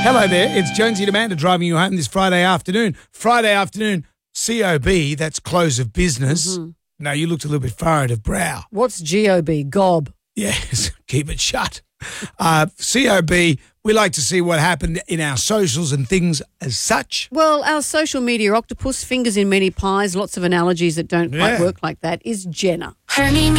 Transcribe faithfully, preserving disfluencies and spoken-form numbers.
Hello there, it's Jonesy and Amanda driving you home this Friday afternoon. Friday afternoon, C O B, that's close of business. Mm-hmm. No, you looked a little bit furrowed of brow. What's G O B? Gob. Yes, keep it shut. Uh, C O B, we like to see what happened in our socials and things as such. Well, our social media octopus, fingers in many pies, lots of analogies that don't quite Yeah. work like that, is Jenna.